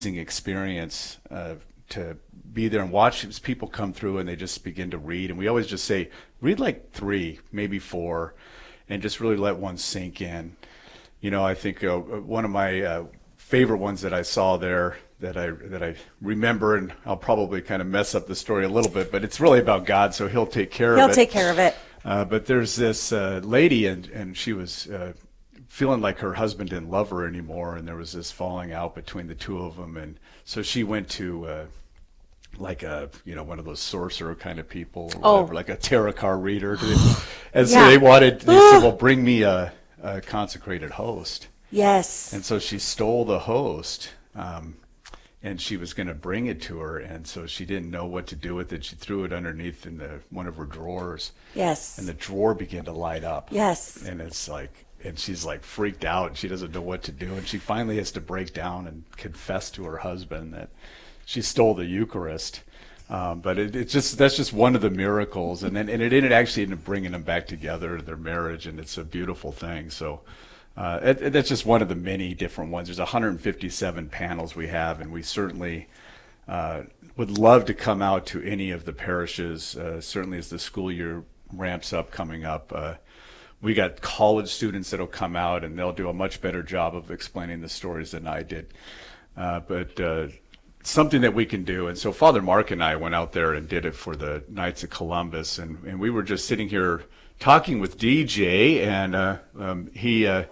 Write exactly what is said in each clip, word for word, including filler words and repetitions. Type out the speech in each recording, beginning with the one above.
experience uh, to be there and watch as people come through and they just begin to read. And we always just say, read like three, maybe four, and just really let one sink in. You know, I think uh, one of my uh, favorite ones that I saw there that I that I remember, and I'll probably kind of mess up the story a little bit, but it's really about God, so He'll take care He'll of it. He'll take care of it. Uh, but there's this uh, lady, and, and she was uh, feeling like her husband didn't love her anymore, and there was this falling out between the two of them, and so she went to uh, like a, you know, one of those sorcerer kind of people, or oh. whatever, like a tarot card reader, and so yeah. they wanted, they said, well, bring me a, a consecrated host. Yes. And so she stole the host, um, and she was going to bring it to her, and so she didn't know what to do with it. She threw it underneath in the one of her drawers. Yes. And the drawer began to light up. Yes. And it's like, and she's like freaked out, and she doesn't know what to do, and she finally has to break down and confess to her husband that she stole the Eucharist. Um, but it, it just that's just one of the miracles, and then and it ended actually ended up bringing them back together, their marriage, and it's a beautiful thing. So. Uh, it, it, that's just one of the many different ones. There's one hundred fifty-seven panels we have, and we certainly uh, would love to come out to any of the parishes, uh, certainly as the school year ramps up coming up. Uh, we got college students that'll come out, and they'll do a much better job of explaining the stories than I did. Uh, but uh, something that we can do. And so Father Mark and I went out there and did it for the Knights of Columbus, and, and we were just sitting here talking with D J, and uh, um, he uh,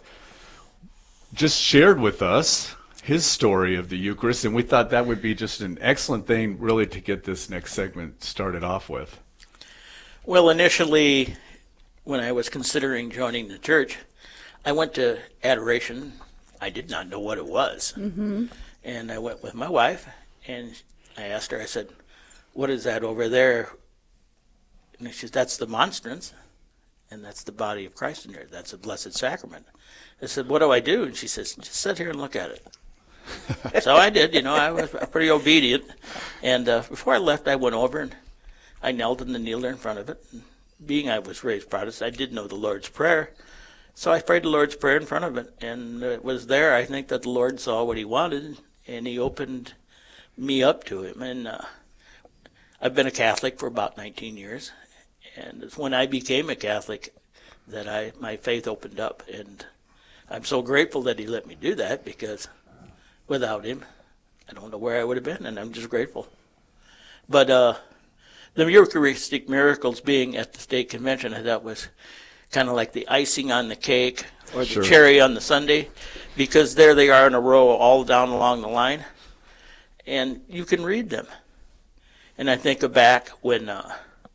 just shared with us his story of the Eucharist, and we thought that would be just an excellent thing really to get this next segment started off with. Well, initially, when I was considering joining the church, I went to adoration. I did not know what it was. Mm-hmm. And I went with my wife, and I asked her, I said, what is that over there? And she said, that's the monstrance. And that's the body of Christ in there. That's the Blessed Sacrament. I said, what do I do? And she says, just sit here and look at it. So I did, you know, I was pretty obedient. And uh, before I left, I went over and I knelt in the kneeler in front of it. And being I was raised Protestant, I did know the Lord's Prayer. So I prayed the Lord's Prayer in front of it. And it was there, I think, that the Lord saw what He wanted, and He opened me up to Him. And uh, I've been a Catholic for about nineteen years. And it's when I became a Catholic that I my faith opened up. And I'm so grateful that He let me do that, because without Him, I don't know where I would have been, and I'm just grateful. But uh, the Eucharistic miracles being at the state convention, I thought was kind of like the icing on the cake or the Sure. cherry on the sundae, because there they are in a row all down along the line, and you can read them. And I think of back when uh,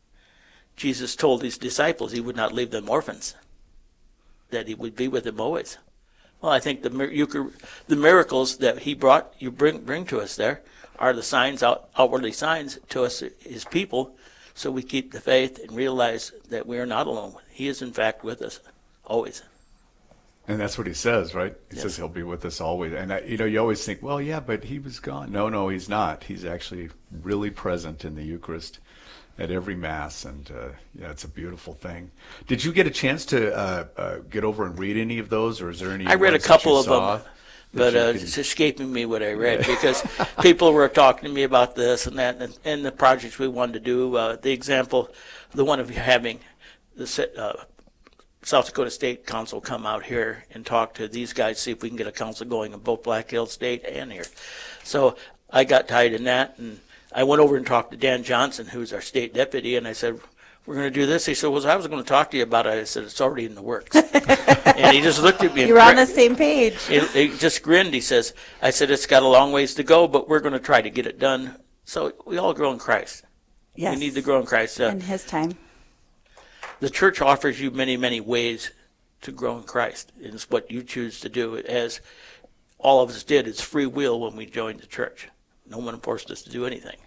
Jesus told His disciples He would not leave them orphans, that He would be with them always. Well, I think the Euchar- the miracles that He brought, you bring bring to us there, are the signs, out, outwardly signs to us, His people, so we keep the faith and realize that we are not alone. He is, in fact, with us always. And that's what He says, right? He Yes. says He'll be with us always. And, I, you know, you always think, well, yeah, but He was gone. No, no, He's not. He's actually really present in the Eucharist at every Mass, and uh, yeah, it's a beautiful thing. Did you get a chance to uh, uh, get over and read any of those, or is there any? I read a ones that couple you of saw them, that but you uh, can- it's escaping me what I read, because people were talking to me about this and that, and, and the projects we wanted to do. Uh, the example, the one of having the se- uh, South Dakota State Council come out here and talk to these guys, see if we can get a council going in both Black Hills State and here. So I got tied in that, and I went over and talked to Dan Johnson, who's our state deputy, and I said, we're going to do this. He said, well, I was going to talk to you about it. I said, it's already in the works. And he just looked at me. and You were on grin- the same page. He, he just grinned. He says, I said, it's got a long ways to go, but we're going to try to get it done. So we all grow in Christ. Yes. We need to grow in Christ. Uh, In His time. the church offers you many, many ways to grow in Christ. It's what you choose to do. As all of us did, it's free will when we joined the church. No one forced us to do anything.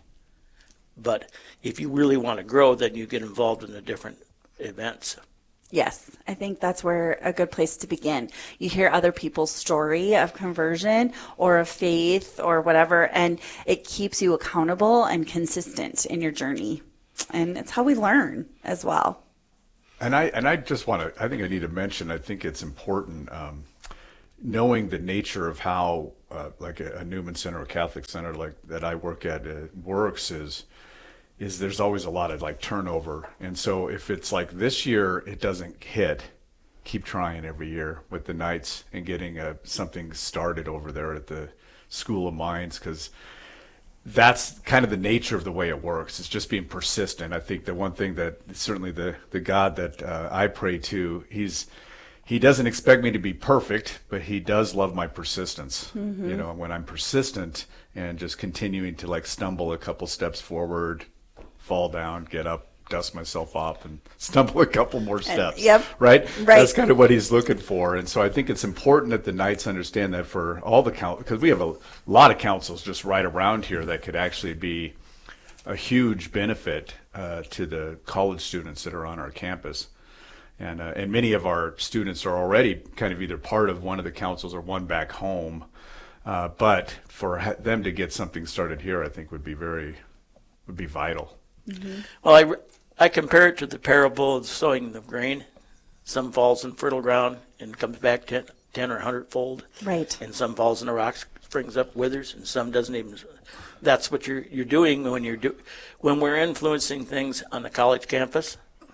But if you really want to grow, then you get involved in the different events. Yes, I think that's where a good place to begin. You hear other people's story of conversion or of faith or whatever, and it keeps you accountable and consistent in your journey. And it's how we learn as well. And I and I just want to. I think I need to mention. I think it's important. Um, knowing the nature of how uh, like a, a Newman Center or Catholic Center like that I work at uh, works is is there's always a lot of like turnover. And so if it's like this year it doesn't hit, keep trying every year with the Knights and getting a, something started over there at the School of Mines, because that's kind of the nature of the way it works. It's just being persistent. I think the one thing that certainly the, the God that uh, I pray to, he's he doesn't expect me to be perfect, but he does love my persistence. Mm-hmm. You know, when I'm persistent and just continuing to like stumble a couple steps forward, fall down, get up, dust myself off, and stumble a couple more steps. And, yep. Right? Right. That's kind of what he's looking for. And so I think it's important that the Knights understand that for all the councils, because we have a lot of councils just right around here that could actually be a huge benefit uh, to the college students that are on our campus. And, uh, and many of our students are already kind of either part of one of the councils or one back home. Uh, but for ha- them to get something started here, I think would be very, would be vital. Mm-hmm. Well, I, I compare it to the parable of sowing the grain. Some falls in fertile ground and comes back ten, ten or a hundred fold. Right. And some falls in the rocks, springs up, withers, and some doesn't even. That's what you're you're doing when you're do when we're influencing things on the college campus.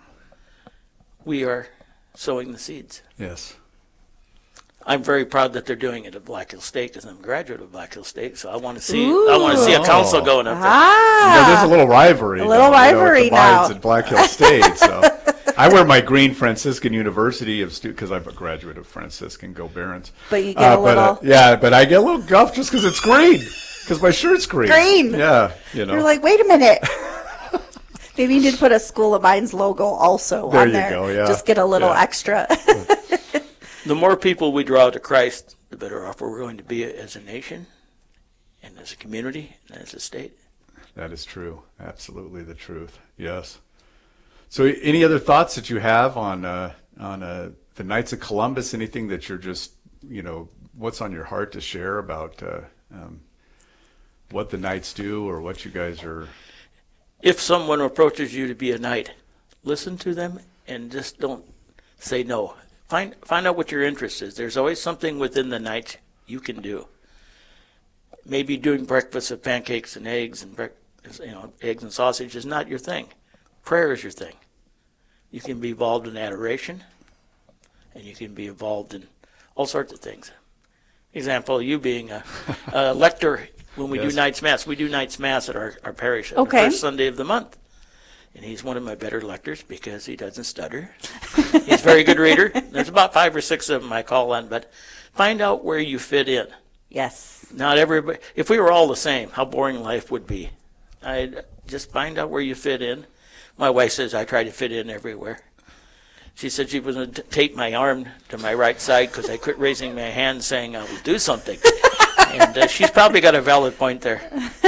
We are sowing the seeds. Yes. I'm very proud that they're doing it at Black Hill State because I'm a graduate of Black Hill State. So I want to see Ooh. I want to see a council going up there. Ah, you know, there's a little rivalry. A little though, rivalry you know, at the now. At Black Hill State. So I wear my green Franciscan University of stu because I'm a graduate of Franciscan. Go Barons. But you get uh, a little. But, uh, yeah, but I get a little guff just because it's green. Because my shirt's green. Green. Yeah, you know. You're like, wait a minute. Maybe you need to put a School of Mines logo also there on you there. Go, yeah. Just get a little yeah. extra. The more people we draw to Christ, the better off we're going to be as a nation and as a community and as a state. That is true. Absolutely the truth. Yes. So any other thoughts that you have on uh, on uh, the Knights of Columbus? Anything that you're just, you know, what's on your heart to share about uh, um, what the Knights do or what you guys are... If someone approaches you to be a knight, listen to them and just don't say no. Find find out what your interest is. There's always something within the Knights you can do. Maybe doing breakfast with pancakes and eggs and you know eggs and sausage is not your thing. Prayer is your thing. You can be involved in adoration, and you can be involved in all sorts of things. Example, you being a, a lector. When we yes. do Night's Mass, we do Night's Mass at our, our parish on okay. the first Sunday of the month. And he's one of my better lectors because he doesn't stutter. He's a very good reader. There's about five or six of them I call on, but find out where you fit in. Yes. Not everybody. If we were all the same, how boring life would be. I'd just find out where you fit in. My wife says I try to fit in everywhere. She said she was going to tape my arm to my right side because I quit raising my hand saying I would do something. And uh, she's probably got a valid point there.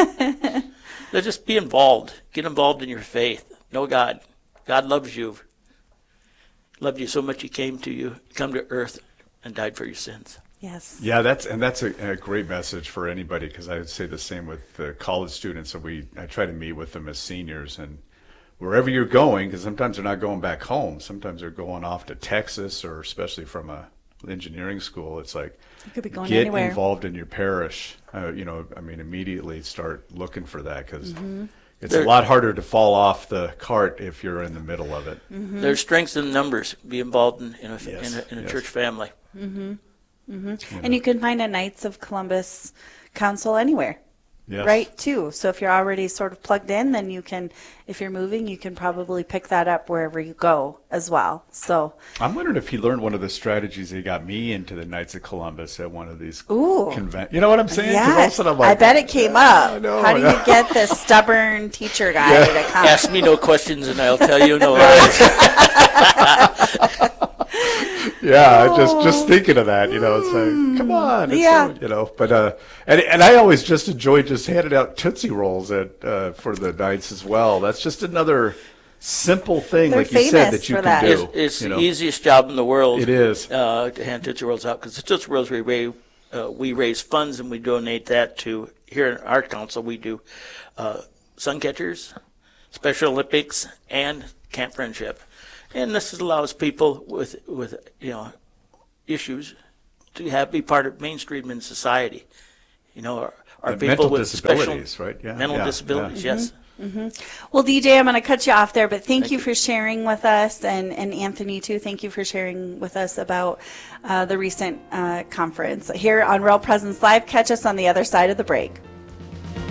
So just be involved. Get involved in your faith. Know God. God loves you. Loved you so much he came to you, come to earth, and died for your sins. Yes. Yeah, that's and that's a, a great message for anybody because I would say the same with the college students. So we I try to meet with them as seniors and wherever you're going, because sometimes they're not going back home. Sometimes they're going off to Texas or especially from a engineering school. It's like you could be going get anywhere. involved in your parish. Uh, you know, I mean, immediately start looking for that because mm-hmm. it's there, a lot harder to fall off the cart if you're in the middle of it. Mm-hmm. There's strength in numbers. Be involved in, in a, yes. in a, in a yes. church family. Mm-hmm. Mm-hmm. You and know. you can find a Knights of Columbus council anywhere. Yes. Right, too. So if you're already sort of plugged in, then you can, if you're moving, you can probably pick that up wherever you go as well. So I'm wondering if he learned one of the strategies that got me into the Knights of Columbus at one of these Ooh. conventions. You know what I'm saying? 'Cause all of Yeah, a sudden I'm like, I bet it came up. I know, How do yeah. you get this stubborn teacher guy to come? Ask me no questions and I'll tell you no lies. Yeah, just just thinking of that, you know, it's like, come on, it's Yeah. so, you know. But uh, and and I always just enjoy just handing out Tootsie Rolls at uh, for the Knights as well. That's just another simple thing, They're like you said, famous that you for can that. do. It's, it's you the know. easiest job in the world. It is. Uh, to hand Tootsie Rolls out because the Tootsie Rolls we raise, uh, we raise funds and we donate that to here in our council. We do uh, sun catchers, Special Olympics, and Camp Friendship, and this allows people with with you know issues to have be part of mainstream in society. You know, are, are And people mental with disabilities, special right? Yeah, mental yeah, disabilities. yeah. Yes. Well, D J, I'm going to cut you off there, but thank, Thank you you. for sharing with us, and, and Anthony, too. Thank you for sharing with us about uh, the recent uh, conference here on Real Presence Live. Catch us on the other side of the break.